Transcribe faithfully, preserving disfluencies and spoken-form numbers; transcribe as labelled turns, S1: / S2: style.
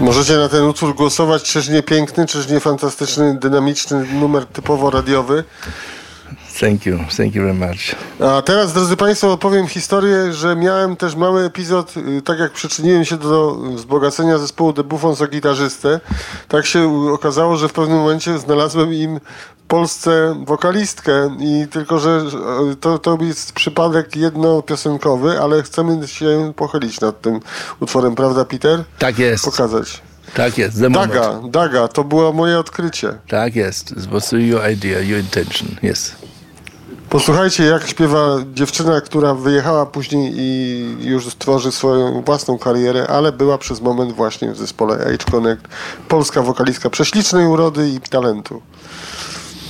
S1: Możecie na ten utwór głosować, czyż nie piękny, czyż nie fantastyczny, dynamiczny numer typowo radiowy.
S2: Thank you, thank you very much.
S1: A teraz, drodzy Państwo, opowiem historię, że miałem też mały epizod, tak jak przyczyniłem się do wzbogacenia zespołu The Buffons o gitarzystę, tak się okazało, że w pewnym momencie znalazłem im w Polsce wokalistkę i tylko, że to, to jest przypadek jednopiosenkowy, ale chcemy się pochylić nad tym utworem, prawda, Peter?
S2: Tak jest.
S1: Pokazać.
S2: Tak jest.
S1: Daga, Daga, to było moje odkrycie.
S2: Tak jest. It was your idea, your intention, yes.
S1: Posłuchajcie, jak śpiewa dziewczyna, która wyjechała później i już tworzy swoją własną karierę, ale była przez moment właśnie w zespole H Connect. Polska wokalistka prześlicznej urody i talentu.